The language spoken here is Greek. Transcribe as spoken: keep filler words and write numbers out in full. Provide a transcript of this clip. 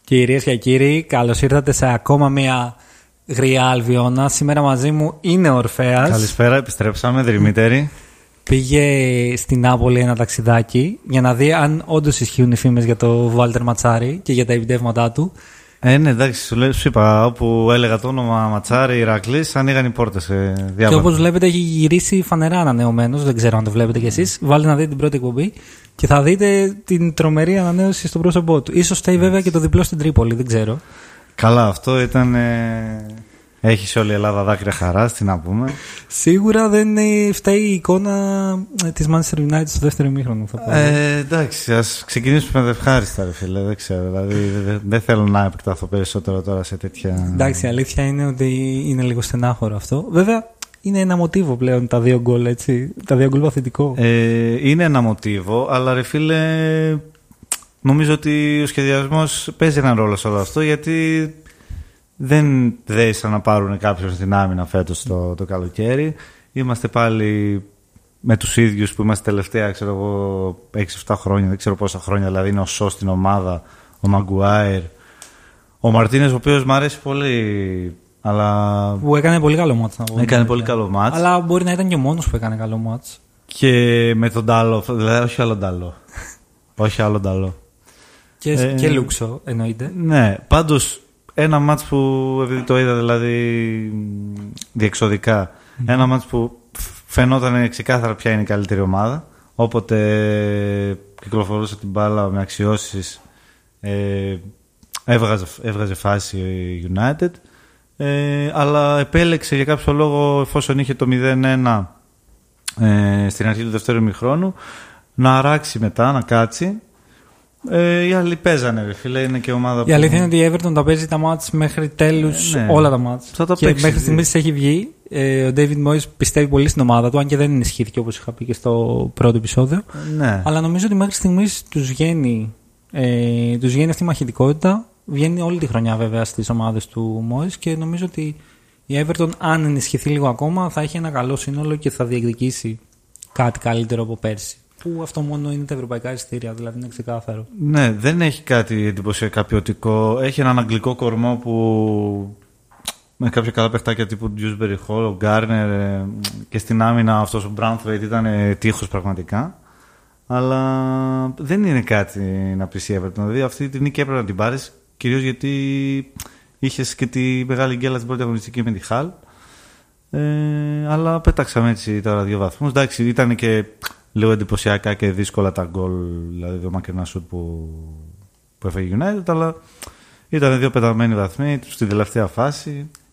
Κυρίες και κύριοι, καλώς ήρθατε σε ακόμα μια γριά Αλβιώνα. Σήμερα μαζί μου είναι ο Ορφέας. Καλησπέρα, επιστρέψαμε, Δρυμύτερη. Πήγε στην Νάπολη ένα ταξιδάκι για να δει αν όντως ισχύουν οι φήμες για το Βάλτερ Ματσάρι και για τα επιτεύγματά του. Ε, ναι, εντάξει, σου, σου είπα, όπου έλεγα το όνομα Ματσάρι, Ηρακλής, ανοίγαν οι πόρτες. Ε, και όπως βλέπετε, έχει γυρίσει φανερά ανανεωμένος. Δεν ξέρω αν το βλέπετε κι εσείς. Βάλτε να δείτε την πρώτη εκπομπή και θα δείτε την τρομερή ανανέωση στο πρόσωπό του. Ίσως φταίει βέβαια και το διπλό στην Τρίπολη, δεν ξέρω. Καλά, αυτό ήταν. Ε... Έχει σε όλη η Ελλάδα δάκρυα χαράς, τι να πούμε. Σίγουρα δεν φταίει η εικόνα της Manchester United στο δεύτερο ημίχρονο. Θα πω. Ε, εντάξει, ας ξεκινήσουμε με ευχάριστα, ρε φίλε. Δεν ξέρω. Δηλαδή, δεν, δεν θέλω να επεκταθώ περισσότερο τώρα σε τέτοια. Εντάξει, η αλήθεια είναι ότι είναι λίγο στενάχωρο αυτό. Βέβαια, είναι ένα μοτίβο πλέον τα δύο γκολ, έτσι. Τα δύο γκολ παθητικό. Ε, είναι ένα μοτίβο, αλλά ρε φίλε, νομίζω ότι ο σχεδιασμός παίζει έναν ρόλο σε όλο αυτό, γιατί δεν δέησαν να πάρουν κάποιον στην άμυνα φέτος το, το καλοκαίρι. Είμαστε πάλι με τους ίδιους που είμαστε τελευταία, ξέρω εγώ, έξι εφτά χρόνια, δεν ξέρω πόσα χρόνια, δηλαδή είναι ο Σο στην ομάδα, ο Μαγκουάιρ, ο Μαρτίνες, ο οποίος μου αρέσει πολύ, αλλά... Που έκανε πολύ καλό μάτς, να πω. Έκανε πολύ καλό μάτς. Αλλά μπορεί να ήταν και ο μόνος που έκανε καλό μάτς. Και με τον Ντάλο, δηλαδή όχι άλλο Ντάλο. όχι άλλο Ντάλο. Και, ε, και Λούξο, εννοείται. Ναι, πάντως ένα μάτς που, επειδή το είδα δηλαδή διεξοδικά, mm. ένα μάτς που φαινόταν ξεκάθαρα ποια είναι η καλύτερη ομάδα, όποτε κυκλοφορούσε την μπάλα με αξιώσεις, ε, έβγαζε, έβγαζε φάση η United, ε, αλλά επέλεξε για κάποιο λόγο, εφόσον είχε το μηδέν ένα ε, στην αρχή του δεύτερου ημιχρόνου, να αράξει μετά, να κάτσει. Ε, οι άλλοι παίζανε, ρε φίλε, είναι και ομάδα. Η αλήθεια είναι ότι η Everton τα παίζει τα μάτς μέχρι τέλους, ε, ναι. όλα τα μάτς. Και παίξει. Μέχρι στιγμής έχει βγει. Ε, ο David Moyes πιστεύει πολύ στην ομάδα του, αν και δεν ενισχύθηκε όπως είχα πει και στο πρώτο επεισόδιο. Ναι. Αλλά νομίζω ότι μέχρι στιγμής τους βγαίνει, ε, τους βγαίνει αυτή η μαχητικότητα. Βγαίνει όλη τη χρονιά βέβαια στις ομάδες του Moyes και νομίζω ότι η Everton, αν ενισχυθεί λίγο ακόμα, θα έχει ένα καλό σύνολο και θα διεκδικήσει κάτι καλύτερο από πέρσι. Που αυτό μόνο είναι τα ευρωπαϊκά εισιτήρια, δηλαδή είναι ξεκάθαρο. Ναι, δεν έχει κάτι εντυπωσιακά ποιοτικό. Έχει έναν αγγλικό κορμό που με κάποια καλά παιχτάκια τύπου Dewsbury Hall, ο Garner, και στην άμυνα αυτός ο Branthwaite ήταν τείχος πραγματικά. Αλλά δεν είναι κάτι να πεις η Everton. Δηλαδή αυτή τη νίκη έπρεπε να την πάρεις, κυρίως γιατί είχες και τη μεγάλη γκέλα στην πρώτη αγωνιστική με τη Hull. Ε, αλλά πέταξαμε έτσι τώρα δύο βαθμούς. Εντάξει, ήταν και λίγο εντυπωσιακά και δύσκολα τα γκολ, δηλαδή το μακρινά σουτ που, που έφεγε η United, αλλά ήταν δύο πεταμένοι βαθμοί στη τελευταία φάση.